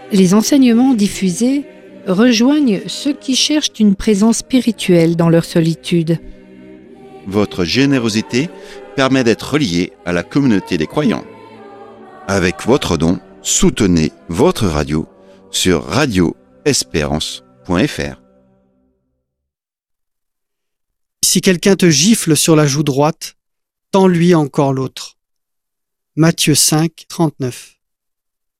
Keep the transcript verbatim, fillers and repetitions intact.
Les enseignements diffusés rejoignent ceux qui cherchent une présence spirituelle dans leur solitude. Votre générosité permet d'être relié à la communauté des croyants. Avec votre don, soutenez votre radio sur radio espérance point f r. Si quelqu'un te gifle sur la joue droite, tends-lui encore l'autre. Matthieu cinq, trente-neuf.